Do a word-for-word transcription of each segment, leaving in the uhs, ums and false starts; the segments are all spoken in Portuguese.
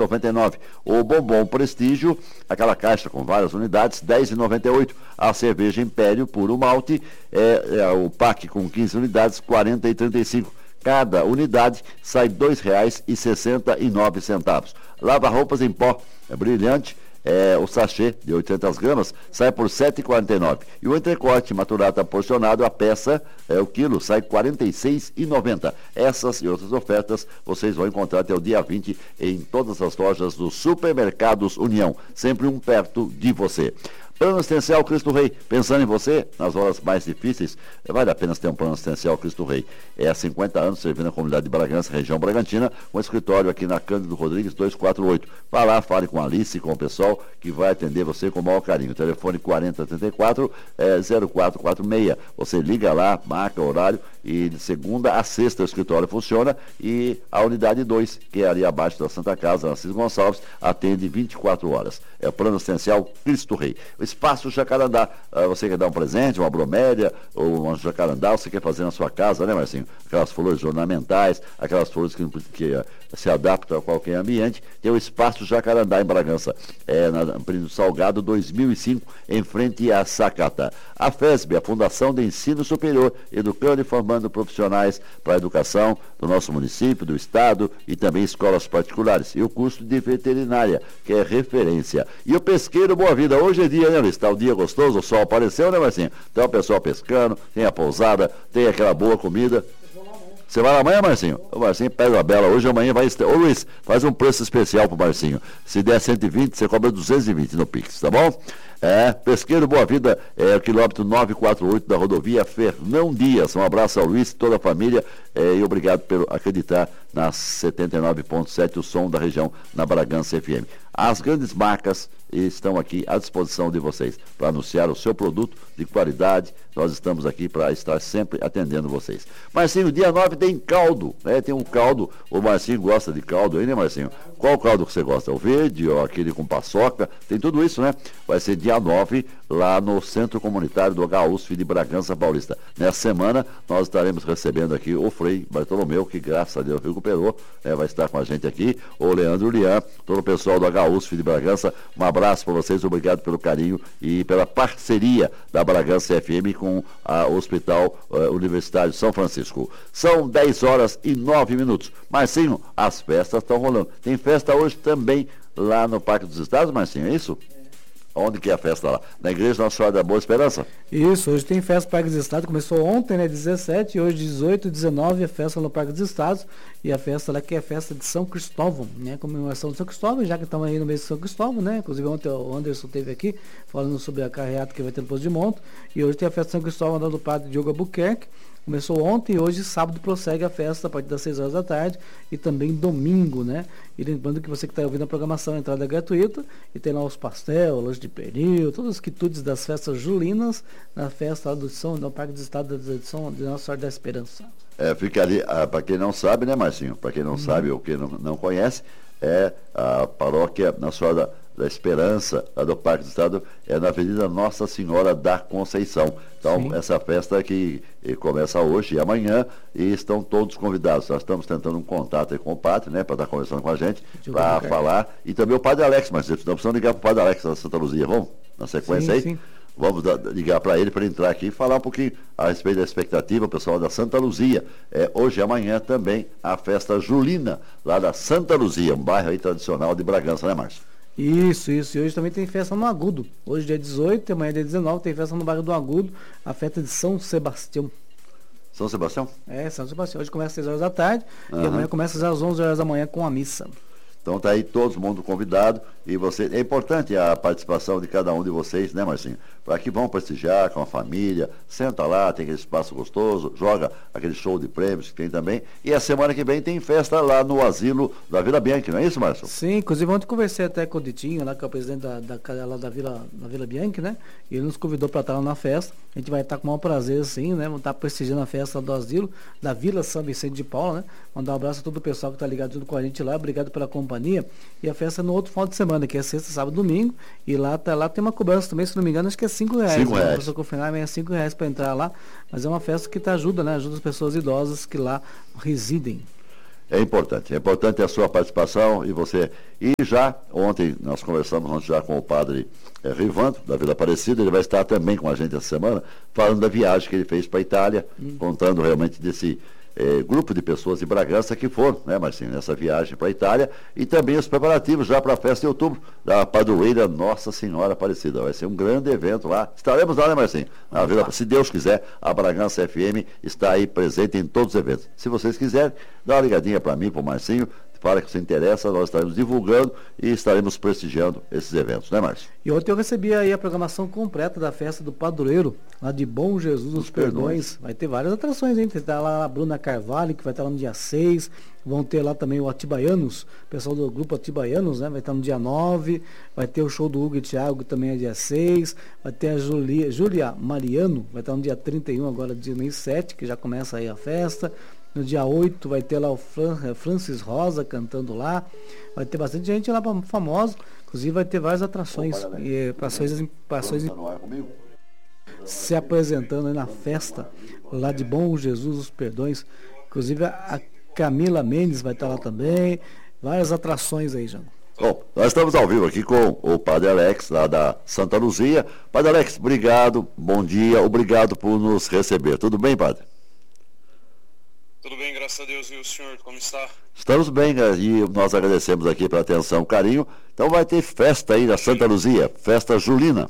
noventa e nove. O bombom Prestígio, aquela caixa com várias unidades, dez reais e noventa e oito centavos. A cerveja Império Puro Malte, é, é, o pack com quinze unidades, quarenta reais e trinta e cinco centavos. Cada unidade sai dois reais e sessenta e nove centavos. Lava-roupas em pó é brilhante, é, o sachê de oitocentas gramas sai por sete reais e quarenta e nove centavos. E o entrecote maturata porcionado, a peça, é, o quilo, sai quarenta e seis reais e noventa centavos. Essas e outras ofertas vocês vão encontrar até o dia vinte em todas as lojas dos Supermercados União, sempre um perto de você. Plano Assistencial Cristo Rei, pensando em você, nas horas mais difíceis, vale a pena ter um Plano Assistencial Cristo Rei. É há cinquenta anos, servindo a comunidade de Bragança, região Bragantina, com escritório aqui na Cândido Rodrigues duzentos e quarenta e oito. Vá lá, fale com a Alice, com o pessoal, que vai atender você com o maior carinho. Telefone quarenta, trinta e quatro, é, zero quatro quatro seis. Você liga lá, marca o horário, e de segunda a sexta o escritório funciona, e a unidade dois, que é ali abaixo da Santa Casa, Narciso Gonçalves, atende vinte e quatro horas. É o Plano Assistencial Cristo Rei. Espaço Jacarandá, uh, você quer dar um presente, uma bromélia, ou um jacarandá, você quer fazer na sua casa, né, Marcinho? Aquelas flores ornamentais, aquelas flores que, que uh, se adaptam a qualquer ambiente. Tem o Espaço Jacarandá em Bragança, é na Príncipe Salgado dois mil e cinco, em frente à Sacata. A FESB, a Fundação de Ensino Superior, educando e formando profissionais para a educação do nosso município, do estado e também escolas particulares. E o curso de veterinária, que é referência. E o Pesqueiro Boa Vida, hoje é dia, né, Luiz? Está o dia gostoso, o sol apareceu, né, Marcinho? Então o pessoal pescando, tem a pousada, tem aquela boa comida. Você vai lá amanhã, Marcinho? O Marcinho pega a bela hoje, amanhã vai... Ô, Luiz, faz um preço especial pro Marcinho. Se der cento e vinte, você cobra duzentos e vinte no Pix, tá bom? É, Pesqueiro Boa Vida, é o quilômetro novecentos e quarenta e oito da rodovia Fernão Dias. Um abraço ao Luiz, toda a família, é, e obrigado por acreditar na setenta e nove ponto sete, o som da região, na Bragança F M. As grandes marcas estão aqui à disposição de vocês para anunciar o seu produto de qualidade. Nós estamos aqui para estar sempre atendendo vocês. Marcinho, dia nove tem caldo, né? Tem um caldo, o Marcinho gosta de caldo aí, né, Marcinho? Qual caldo que você gosta? O verde ou aquele com paçoca? Tem tudo isso, né? Vai ser dia nove lá no Centro Comunitário do H U S F de Bragança Paulista. Nessa semana nós estaremos recebendo aqui o Frei Bartolomeu, que graças a Deus recuperou, né? Vai estar com a gente aqui, o Leandro Lian, todo o pessoal do H U S F de Bragança. Um abraço para vocês, obrigado pelo carinho e pela parceria da Bragança F M com o Hospital uh, Universitário São Francisco. São dez horas e nove minutos. Marcinho, as festas estão rolando. Tem festa hoje também lá no Parque dos Estados, Marcinho, é isso? Onde que é a festa lá? Na Igreja Nossa Senhora da Boa Esperança? Isso, hoje tem festa no Parque dos Estados, começou ontem, né, dezessete, e hoje dezoito, dezenove, a festa no Parque dos Estados, e a festa lá que é a festa de São Cristóvão, né, comemoração de São Cristóvão, já que estamos aí no mês de São Cristóvão, né, inclusive ontem o Anderson esteve aqui, falando sobre a carreata que vai ter no Poço de Monte, e hoje tem a festa de São Cristóvão lá do Padre Diogo Albuquerque. Começou ontem e hoje, sábado, prossegue a festa a partir das seis horas da tarde e também domingo, né? E lembrando que você que está ouvindo a programação, a entrada é gratuita e tem lá os pastel, lanche de pernil, todas as quitutes das festas julinas na festa lá do São, no Parque do Estado da Edição de Nossa Senhora da Esperança. É, fica ali, ah, para quem não sabe, né, Marcinho? Para quem não hum. sabe ou quem não, não conhece, é a paróquia Nossa Senhora da, da Esperança, lá do Parque do Estado, é na Avenida Nossa Senhora da Conceição. Então, sim, essa festa que começa hoje e amanhã, e estão todos convidados. Nós estamos tentando um contato aí com o padre, né, para estar conversando com a gente, para falar. E também o padre Alex, mas nós precisamos ligar para o padre Alex da Santa Luzia. Vamos? Na sequência, sim, aí? Sim. Vamos da, ligar para ele, para ele entrar aqui e falar um pouquinho a respeito da expectativa, o pessoal da Santa Luzia. É, hoje e amanhã também a festa julina, lá da Santa Luzia, um bairro aí tradicional de Bragança, né, Márcio? Isso, isso. E hoje também tem festa no Agudo. Hoje dia dezoito, amanhã dia dezenove, tem festa no bairro do Agudo, a festa de São Sebastião. São Sebastião? É, São Sebastião. Hoje começa às seis horas da tarde, uhum, e amanhã começa às onze horas da manhã com a missa. Então tá aí todo mundo convidado e você, é importante a participação de cada um de vocês, né, Marcinho? Para que vão prestigiar com a família, senta lá, tem aquele espaço gostoso, joga aquele show de prêmios que tem também. E a semana que vem tem festa lá no asilo da Vila Bianchi, não é isso, Márcio? Sim, inclusive ontem conversei até com o Ditinho, lá, que é o presidente da, da, lá da, Vila, da Vila Bianchi, né? E ele nos convidou para estar lá na festa. A gente vai estar com o maior prazer, assim, né? Vamos estar prestigiando a festa do asilo da Vila São Vicente de Paula, né? Mandar um abraço a todo o pessoal que está ligado junto com a gente lá, obrigado pela companhia. E a festa é no outro final de semana, que é sexta, sábado, domingo. E lá, tá, lá tem uma cobrança também, se não me engano, acho que é cinco reais. Cinco reais. Né? Se eu confirmar, é cinco reais para entrar lá. Mas é uma festa que tá, ajuda, né? Ajuda as pessoas idosas que lá residem. É importante, é importante a sua participação e você. E já, ontem, nós conversamos ontem já com o padre é, Rivando, da Vila Aparecida, ele vai estar também com a gente essa semana, falando da viagem que ele fez para a Itália, hum. contando realmente desse é, grupo de pessoas de Bragança que foram, né, Marcinho, nessa viagem para a Itália, e também os preparativos já para a festa de outubro da padroeira Nossa Senhora Aparecida. Vai ser um grande evento lá. Estaremos lá, né, Marcinho? Na Vila, se Deus quiser, a Bragança F M está aí presente em todos os eventos. Se vocês quiserem, dá uma ligadinha para mim, para o Marcinho, fala que se interessa, nós estaremos divulgando e estaremos prestigiando esses eventos, né, Márcio? E ontem eu recebi aí a programação completa da festa do padroeiro, lá de Bom Jesus dos Perdões. Perdões. Vai ter várias atrações, hein? Tem lá a Bruna Carvalho, que vai estar lá no dia seis. Vão ter lá também o Atibaianos, o pessoal do grupo Atibaianos, né? Vai estar no dia nove. Vai ter o show do Hugo e Thiago, que também é dia seis. Vai ter a Julia, Júlia Mariano, vai estar no dia trinta e um, agora dia sete, que já começa aí a festa. No dia oito vai ter lá o Fran, Francis Rosa cantando lá. Vai ter bastante gente lá famosa. Inclusive vai ter várias atrações. Opa, e ações, ações se apresentando aí na festa lá de Bom Jesus dos Perdões. Inclusive a Camila Mendes vai estar lá também. Várias atrações aí, Jango. Bom, nós estamos ao vivo aqui com o Padre Alex, lá da Santa Luzia. Padre Alex, obrigado, bom dia, obrigado por nos receber. Tudo bem, Padre? Tudo bem, graças a Deus. E o senhor, como está? Estamos bem, e nós agradecemos aqui pela atenção, carinho. Então vai ter festa aí na Santa Luzia, festa julina.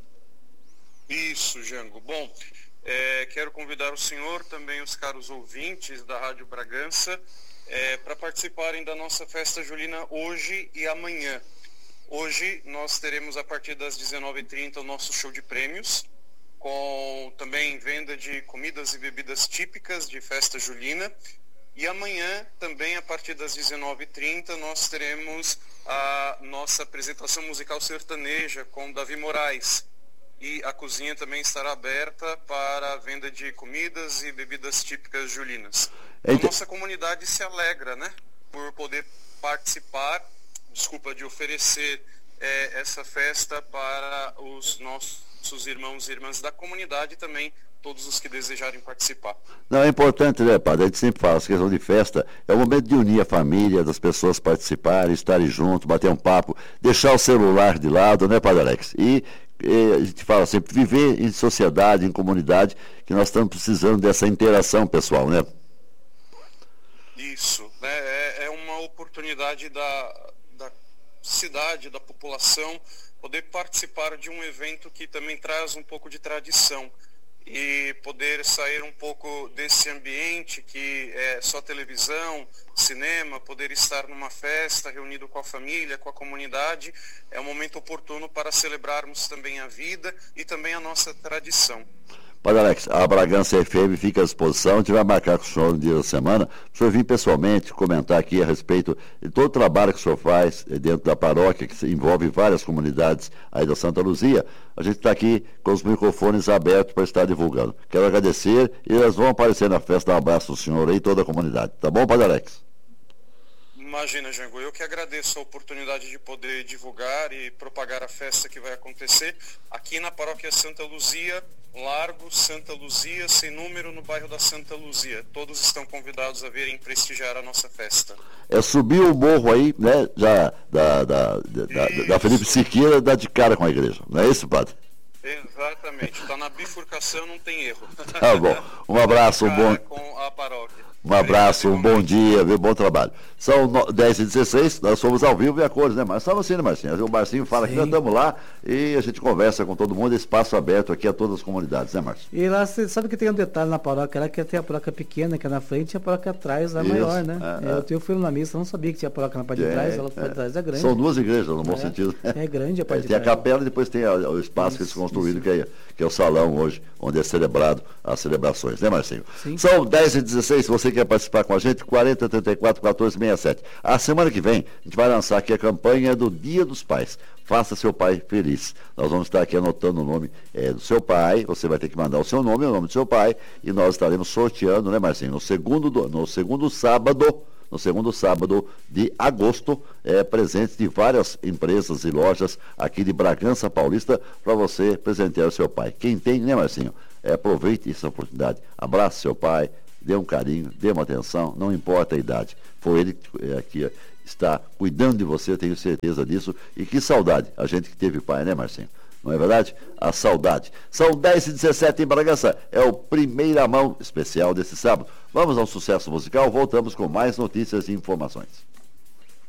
Isso, Jango. Bom, é, quero convidar o senhor, também os caros ouvintes da Rádio Bragança, é, para participarem da nossa festa julina hoje e amanhã. Hoje nós teremos, a partir das dezenove e trinta, o nosso show de prêmios, com também venda de comidas e bebidas típicas de festa julina. E amanhã, também a partir das dezenove e trinta, nós teremos a nossa apresentação musical sertaneja com Davi Moraes. E a cozinha também estará aberta para a venda de comidas e bebidas típicas julinas. A nossa comunidade se alegra, né, por poder participar, desculpa, de oferecer é, essa festa para os nossos nossos irmãos e irmãs da comunidade e também todos os que desejarem participar. Não, é importante, né, Padre? A gente sempre fala, essa questão de festa é o momento de unir a família, das pessoas participarem, estarem juntos, bater um papo, deixar o celular de lado, né, Padre Alex? E, e a gente fala sempre, viver em sociedade, em comunidade, que nós estamos precisando dessa interação pessoal, né? Isso, né? É, é uma oportunidade da, da cidade, da população, poder participar de um evento que também traz um pouco de tradição e poder sair um pouco desse ambiente que é só televisão, cinema, poder estar numa festa, reunido com a família, com a comunidade, é um momento oportuno para celebrarmos também a vida e também a nossa tradição. Padre Alex, a Bragança F M fica à disposição, a gente vai marcar com o senhor no dia da semana, para o senhor vir pessoalmente comentar aqui a respeito de todo o trabalho que o senhor faz dentro da paróquia, que envolve várias comunidades aí da Santa Luzia. A gente está aqui com os microfones abertos para estar divulgando. Quero agradecer e elas vão aparecer na festa. Um abraço do senhor aí e toda a comunidade. Tá bom, Padre Alex? Imagina, Jango, eu que agradeço a oportunidade de poder divulgar e propagar a festa que vai acontecer aqui na Paróquia Santa Luzia, Largo Santa Luzia, sem número, no bairro da Santa Luzia. Todos estão convidados a virem prestigiar a nossa festa. É subir o morro aí, né, já, da, da, da, da Felipe Siqueira, dá de cara com a igreja. Não é isso, Padre? Exatamente, está na bifurcação, não tem erro. Tá bom, um abraço, um bom... com a paróquia. Um abraço, um bom dia, viu? Bom trabalho. São dez e dezesseis, nós somos ao vivo e a cores, né? Mas estamos assim, né, Marcinho? O Marcinho fala Sim. que nós estamos lá e a gente conversa com todo mundo, espaço aberto aqui a todas as comunidades, né, Márcio? E lá, você sabe que tem um detalhe na paróquia, lá que tem a paróquia pequena, que é na frente, e a paróquia atrás é maior, né? É, é. Eu, eu fui na missa, não sabia que tinha a paróquia na parte de trás, ela foi é. atrás, é grande. São duas igrejas, no bom é. sentido. É grande a parte é, de tem trás. Tem a capela e depois tem a, o espaço isso, que eles construíram, que é, que é o salão hoje, onde é celebrado as celebrações, né, Marcinho? Sim. São dez e dezesseis, se você quer participar com a gente, quarenta, trinta e quatro, quatorze, sessenta e sete. A semana que vem, a gente vai lançar aqui a campanha do Dia dos Pais. Faça seu pai feliz. Nós vamos estar aqui anotando o nome é, do seu pai, você vai ter que mandar o seu nome e o nome do seu pai, e nós estaremos sorteando, né, Marcinho, no segundo, do, no segundo sábado, no segundo sábado de agosto, é, presentes de várias empresas e lojas aqui de Bragança Paulista, para você presentear o seu pai. Quem tem, né, Marcinho? É, aproveite essa oportunidade. Abrace seu pai, dê um carinho, dê uma atenção, não importa a idade. Foi ele é, que está cuidando de você, tenho certeza disso. E que saudade, a gente que teve pai, né, Marcinho? Não é verdade? A saudade. São dez e dezessete em Bragança. É o Primeira Mão especial desse sábado. Vamos ao sucesso musical. Voltamos com mais notícias e informações.